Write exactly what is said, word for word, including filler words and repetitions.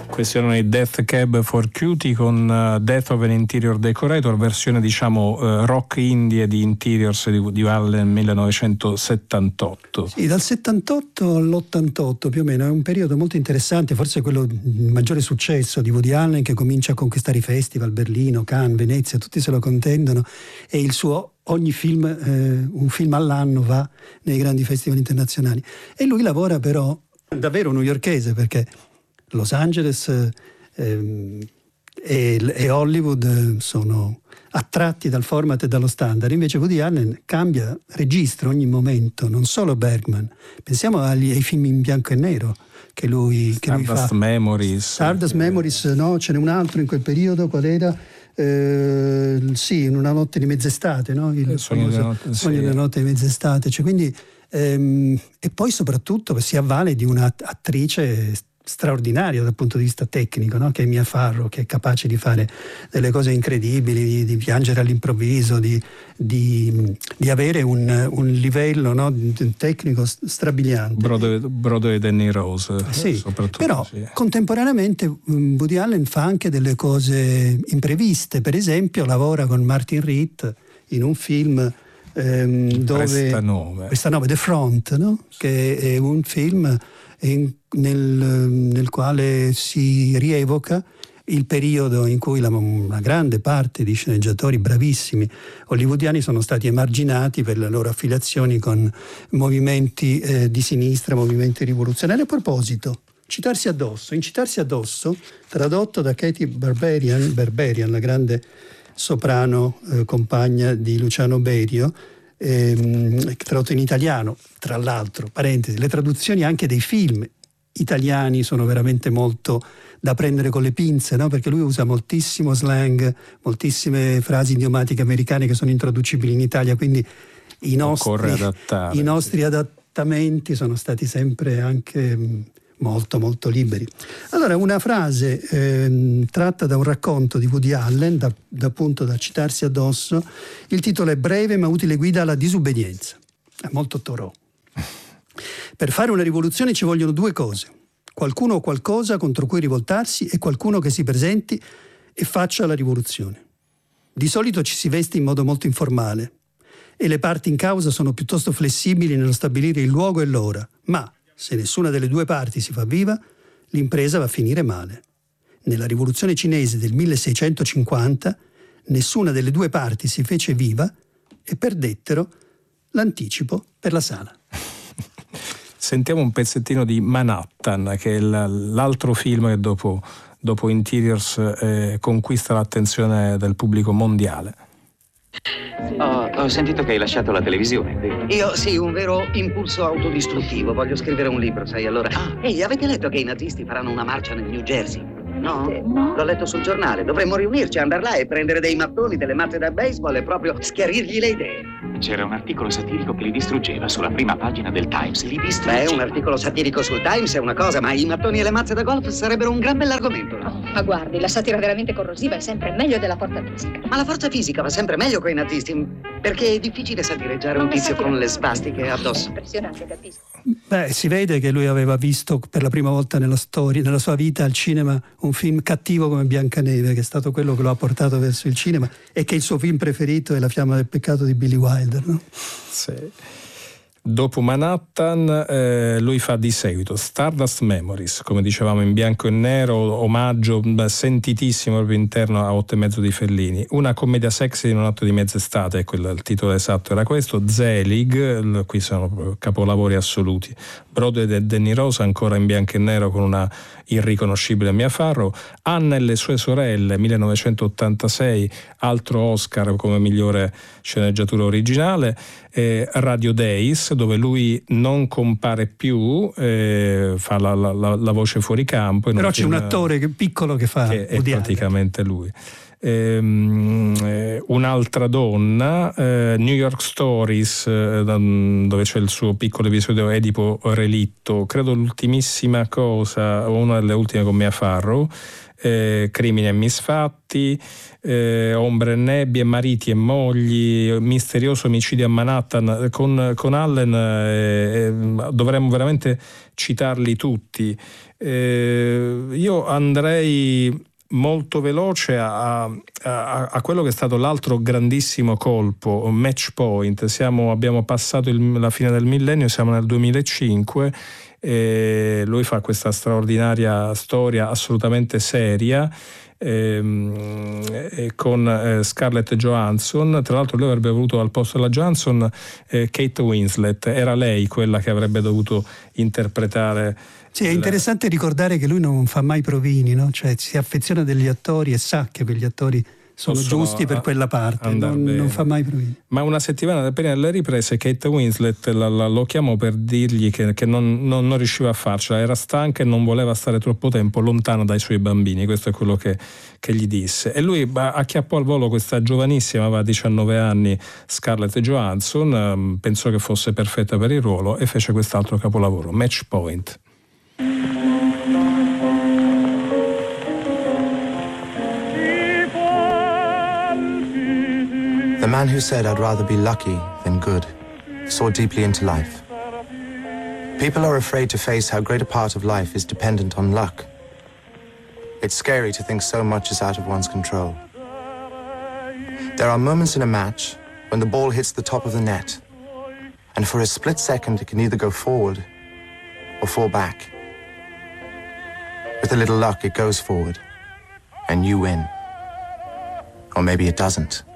Questi erano i Death Cab for Cutie con uh, Death of an Interior Decorator, versione diciamo uh, rock indie di Interiors di Woody Allen millenovecentosettantotto. Sì, dal settantotto all'ottantotto più o meno, è un periodo molto interessante, forse quello di maggiore successo di Woody Allen, che comincia a conquistare i festival, Berlino, Cannes, Venezia, tutti se lo contendono, e il suo ogni film, eh, un film all'anno va nei grandi festival internazionali. E lui lavora però davvero newyorkese, perché Los Angeles ehm, e, e Hollywood sono attratti dal format e dallo standard. Invece Woody Allen cambia registro ogni momento, non solo Bergman. Pensiamo agli, ai film in bianco e nero che lui, che lui fa. Stardust Memories. Stardust Memories, no, ce n'è un altro in quel periodo, qual era? Eh, sì, in una notte di mezz'estate, no? Il, il Sogno della notte, Sogno sì. della notte di mezz'estate, cioè, quindi ehm, e poi soprattutto si avvale di un'attrice straordinaria dal punto di vista tecnico, no? Che è Mia Farrow, che è capace di fare delle cose incredibili, di, di piangere all'improvviso, di, di, di avere un, un livello, no? tecnico strabiliante. Broadway, Broadway Danny Rose, sì, soprattutto. Però sì. contemporaneamente Woody Allen fa anche delle cose impreviste. Per esempio lavora con Martin Ritt in un film ehm, dove Prestanome. Prestanome, The Front, no? Che è un film in, nel, nel quale si rievoca il periodo in cui la, una grande parte di sceneggiatori bravissimi hollywoodiani sono stati emarginati per le loro affiliazioni con movimenti eh, di sinistra, movimenti rivoluzionari. A proposito, citarsi addosso, incitarsi addosso, tradotto da Katie Barberian, Berberian, la grande soprano eh, compagna di Luciano Berio, ehm, tradotto in italiano, tra l'altro, parentesi, le traduzioni anche dei film italiani sono veramente molto da prendere con le pinze, no? Perché lui usa moltissimo slang, moltissime frasi idiomatiche americane che sono intraducibili in Italia, quindi i nostri, adattare, i nostri sì. adattamenti sono stati sempre anche molto molto liberi. Allora, una frase eh, tratta da un racconto di Woody Allen, da, da appunto da citarsi addosso. Il titolo è Breve ma utile guida alla disobbedienza. È molto Thoreau. Per fare una rivoluzione ci vogliono due cose: qualcuno o qualcosa contro cui rivoltarsi e qualcuno che si presenti e faccia la rivoluzione. Di solito ci si veste in modo molto informale e le parti in causa sono piuttosto flessibili nello stabilire il luogo e l'ora, ma se nessuna delle due parti si fa viva, l'impresa va a finire male. Nella rivoluzione cinese del milleseicentocinquanta nessuna delle due parti si fece viva e perdettero l'anticipo per la sala. Sentiamo un pezzettino di Manhattan, che è l'altro film che dopo, dopo Interiors eh, conquista l'attenzione del pubblico mondiale. Ho, ho sentito che hai lasciato la televisione. Io sì, un vero impulso autodistruttivo. Voglio scrivere un libro, sai, allora. Ah. Ehi, avete letto che i nazisti faranno una marcia nel New Jersey? No? No. L'ho letto sul giornale. Dovremmo riunirci, andare là e prendere dei mattoni, delle mazze da baseball e proprio schiarirgli le idee. C'era un articolo satirico che li distruggeva sulla prima pagina del Times. Li distruggeva. Beh, un articolo satirico sul Times è una cosa, ma i mattoni e le mazze da golf sarebbero un gran bell'argomento. Oh, ma guardi, la satira veramente corrosiva è sempre meglio della forza fisica. Ma la forza fisica va sempre meglio coi nazisti, perché è difficile satireggiare un Non è tizio satira. con le svastiche addosso. Impressionante, capisco. Beh, si vede che lui aveva visto per la prima volta nella storia, nella sua vita al cinema, un film cattivo come Biancaneve, che è stato quello che lo ha portato verso il cinema, e che il suo film preferito è La fiamma del peccato di Billy Wilder, no? Sì. Dopo Manhattan eh, lui fa di seguito Stardust Memories, come dicevamo, in bianco e nero, omaggio beh, sentitissimo proprio interno a Otto e mezzo di Fellini, una commedia sexy in un atto di mezz'estate, quello, il titolo esatto era questo. Zelig, qui sono capolavori assoluti. Broadway di Danny Rose, ancora in bianco e nero con una irriconoscibile Mia Farrow. Anna e le sue sorelle, millenovecentottantasei, altro Oscar come migliore sceneggiatura originale. Eh, Radio Days, dove lui non compare più, eh, fa la, la, la voce fuori campo. Però c'è un attore che, piccolo che fa che è praticamente lui. ehm, eh, Un'altra donna, eh, New York Stories, eh, dove c'è il suo piccolo episodio Edipo Relitto, credo l'ultimissima cosa, una delle ultime con Mia Farrow, eh, Crimini e misfatti, eh, Ombre e nebbie, Mariti e mogli, Misterioso omicidio a Manhattan. Con, con Allen eh, eh, dovremmo veramente citarli tutti. Eh, io andrei molto veloce a, a, a quello che è stato l'altro grandissimo colpo, Match Point. Siamo, abbiamo passato il, la fine del millennio, siamo nel duemilacinque, e lui fa questa straordinaria storia assolutamente seria, ehm, e con eh, Scarlett Johansson. Tra l'altro lui avrebbe voluto al posto della Johansson eh, Kate Winslet, era lei quella che avrebbe dovuto interpretare. Sì, è interessante ricordare che lui non fa mai provini, no? Cioè si affeziona degli attori e sa che quegli attori sono Possono giusti per quella parte, non, non fa mai provini. Ma una settimana prima delle riprese Kate Winslet la, la, lo chiamò per dirgli che, che non, non, non riusciva a farcela, era stanca e non voleva stare troppo tempo lontano dai suoi bambini. Questo è quello che, che gli disse, e lui acchiappò al volo questa giovanissima, aveva diciannove anni, Scarlett Johansson, pensò che fosse perfetta per il ruolo e fece quest'altro capolavoro, Match Point. The man who said I'd rather be lucky than good saw deeply into life. People are afraid to face how great a part of life is dependent on luck. It's scary to think so much is out of one's control. There are moments in a match when the ball hits the top of the net, and for a split second it can either go forward or fall back. With a little luck, it goes forward, and you win. Or maybe it doesn't.